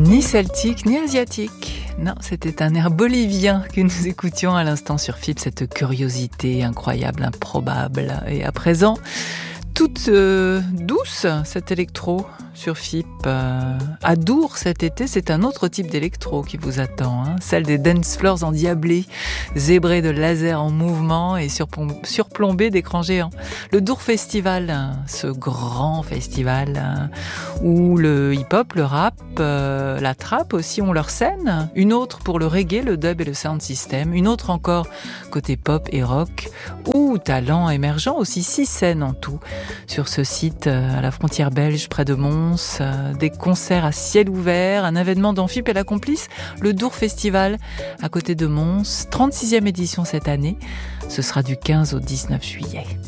Ni celtique, ni asiatique. Non, c'était un air bolivien que nous écoutions à l'instant sur FIP, cette curiosité incroyable, improbable. Et à présent, toute douce, cet électro sur FIP. À Dour cet été, c'est un autre type d'électro qui vous attend, celle des dance floors endiablés, zébrés de lasers en mouvement et surplombés d'écrans géants. Le Dour Festival, ce grand festival où le hip-hop, le rap, la trap aussi ont leur scène. Une autre pour le reggae, le dub et le sound system. Une autre encore côté pop et rock ou talent émergent, aussi 6 scènes en tout sur ce site à la frontière belge près de Mons. Des concerts à ciel ouvert, un événement dont FIP est la complice, le Dour Festival à côté de Mons, 36e édition cette année. Ce sera du 15 au 19 juillet.